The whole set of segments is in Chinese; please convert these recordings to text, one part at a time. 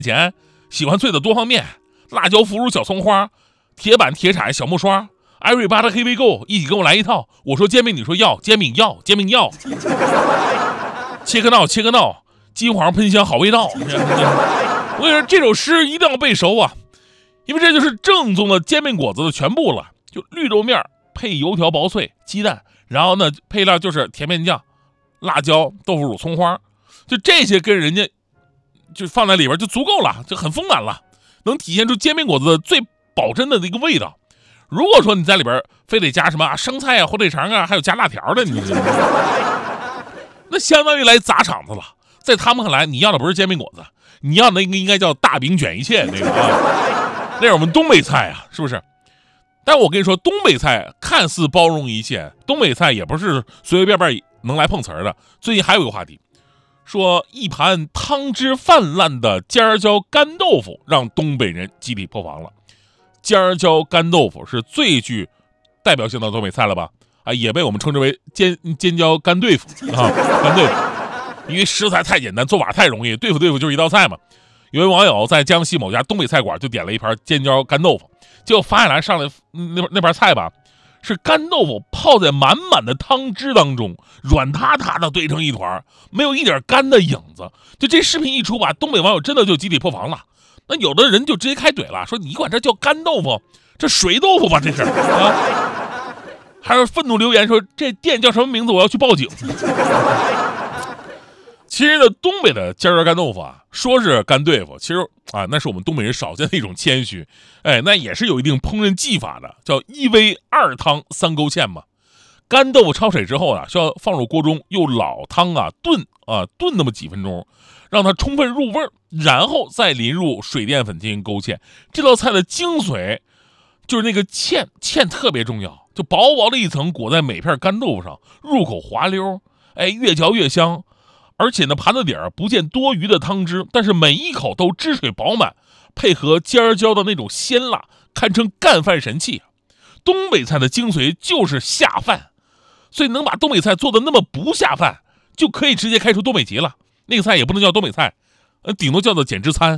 前喜欢脆的多方面，辣椒腐乳小葱花，铁板铁铲小木刷，everybody here we go，一起跟我来一套。我说煎饼，你说要煎饼，要煎饼要。切个闹，切个闹，金黄喷香好味道。我跟你说，这首诗一定要背熟啊，因为这就是正宗的煎饼果子的全部了。就绿豆面配油条薄脆，鸡蛋，然后呢配料就是甜面酱、辣椒、豆腐乳、葱花，就这些跟人家就放在里边就足够了，就很丰满了，能体现出煎饼果子的最保真的一个味道。如果说你在里边非得加什么生菜啊、火腿肠啊，还有加辣条的，你那相当于来砸场子了。在他们看来，你要的不是煎饼果子，你要的那个应该叫大饼卷一切那个啊，那是我们东北菜啊，是不是？但我跟你说，东北菜看似包容一切，东北菜也不是随随便便能来碰瓷儿的。最近还有一个话题，说一盘汤汁泛滥的尖椒干豆腐让东北人集体破防了。尖椒干豆腐是最具代表性的东北菜了吧？啊，也被我们称之为尖椒干对付啊，干对付，因为食材太简单，做法太容易，对付就是一道菜嘛。有位网友在江西某家东北菜馆就点了一盘尖椒干豆腐，结果发下来上来那盘菜吧，是干豆腐泡在满满的汤汁当中，软塌塌的堆成一团，没有一点干的影子。就这视频一出吧，东北网友真的就集体破防了。那有的人就直接开怼了，说你管这叫干豆腐，这水豆腐吧这是啊？还有愤怒留言说这店叫什么名字，我要去报警。其实呢，东北的尖椒干豆腐啊，说是干对付，其实啊，那是我们东北人少见的一种谦虚。哎，那也是有一定烹饪技法的，叫1煨2汤3勾芡嘛。干豆腐焯水之后啊，需要放入锅中，用老汤啊炖那么几分钟，让它充分入味儿，然后再淋入水淀粉进行勾芡。这道菜的精髓就是那个芡特别重要，就薄薄的一层裹在每片干豆腐上，入口滑溜，哎，越嚼越香。而且呢，盘子底儿不见多余的汤汁，但是每一口都汁水饱满，配合尖椒的那种鲜辣，堪称干饭神器。东北菜的精髓就是下饭，所以能把东北菜做的那么不下饭，就可以直接开出东北籍了。那个菜也不能叫东北菜，顶多叫做减脂餐。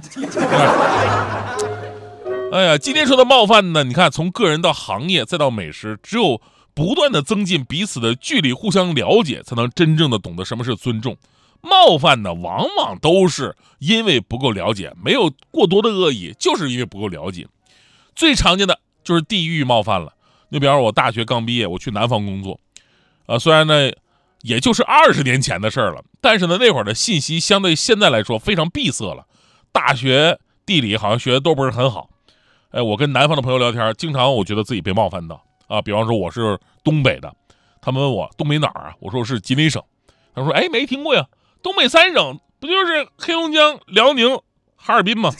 哎呀，今天说的冒犯呢，你看从个人到行业再到美食，只有不断的增进彼此的距离，互相了解，才能真正的懂得什么是尊重。冒犯呢，往往都是因为不够了解，没有过多的恶意，就是因为不够了解。最常见的就是地域冒犯了。你比方说，我大学刚毕业，我去南方工作，虽然呢，也就是20年前的事儿了，但是呢，那会儿的信息相对现在来说非常闭塞了。大学地理好像学的都不是很好。我跟南方的朋友聊天，经常我觉得自己被冒犯到啊。比方说我是东北的，他们问我东北哪儿啊？我说是吉林省。他说没听过呀。东北3省不就是黑龙江、辽宁、哈尔滨吗？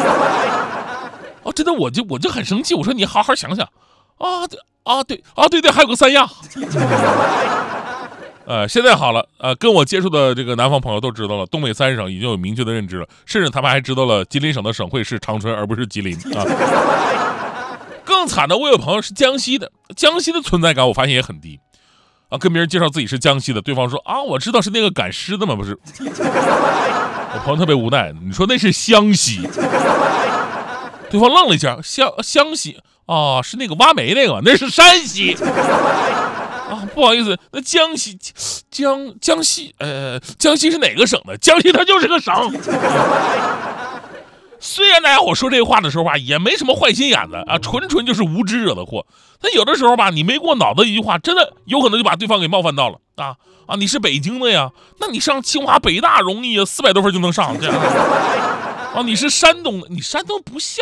真的，我就很生气。我说你好好想想对，还有个三亚。现在好了，跟我接触的这个南方朋友都知道了，东北3省已经有明确的认知了，甚至他们还知道了吉林省的省会是长春，而不是吉林啊。更惨的，我有朋友是江西的，江西的存在感我发现也很低。跟别人介绍自己是江西的，对方说我知道是那个赶尸的吗？不是。我朋友特别无奈，你说那是湘西。对方愣了一下，湘西是那个挖煤那个，那是山西。不好意思，那江西是哪个省的？江西它就是个省。虽然大家伙说这话的时候吧，也没什么坏心眼子啊，纯就是无知惹的祸。但有的时候吧，你没过脑子一句话，真的有可能就把对方给冒犯到了你是北京的呀，那你上清华北大容易啊，400多分就能上这样。你是山东的，你山东不像